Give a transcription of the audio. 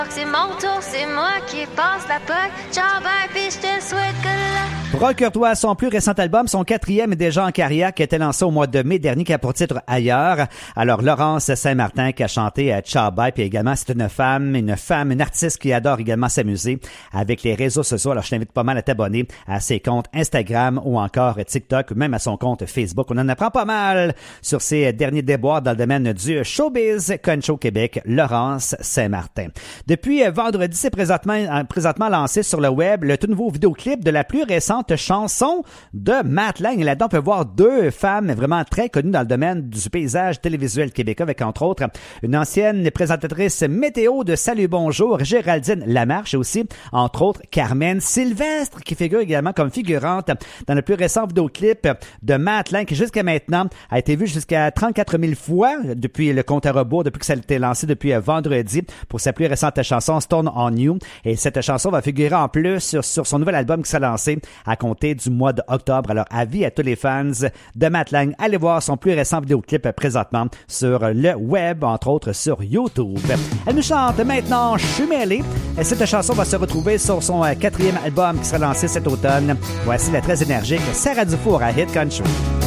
C'est mon tour, c'est moi qui passe la POC. Ciao, bye, pis je te souhaite que la... Procure-toi son plus récent album, son 4e déjà en carrière, qui a été lancé au mois de mai dernier, qui a pour titre Ailleurs. Alors, Laurence Saint-Martin qui a chanté Ciao Bye, puis également, c'est une artiste qui adore également s'amuser avec les réseaux sociaux. Alors, je t'invite pas mal à t'abonner à ses comptes Instagram ou encore TikTok, ou même à son compte Facebook. On en apprend pas mal sur ses derniers déboires dans le domaine du showbiz. Concho Québec, Laurence Saint-Martin. Depuis vendredi, c'est présentement lancé sur le web le tout nouveau vidéoclip de la plus récente chanson de Matt Lang. Et là-dedans, on peut voir deux femmes vraiment très connues dans le domaine du paysage télévisuel québécois, avec entre autres une ancienne présentatrice météo de Salut Bonjour, Géraldine Lamarche, et aussi, entre autres, Carmen Sylvestre, qui figure également comme figurante dans le plus récent vidéoclip de Matt Lang, qui jusqu'à maintenant a été vu jusqu'à 34 000 fois depuis le compte à rebours, depuis que ça a été lancé depuis vendredi pour sa plus récente chanson Stone on You. Et cette chanson va figurer en plus sur son nouvel album qui sera lancé à compter du mois d'octobre. Alors, avis à tous les fans de Matt Lang, allez voir son plus récent vidéoclip présentement sur le web, entre autres sur YouTube. Elle nous chante maintenant Je suis mêlé. Cette chanson va se retrouver sur son 4e album qui sera lancé cet automne. Voici la très énergique Sarah Dufour à Hit Country.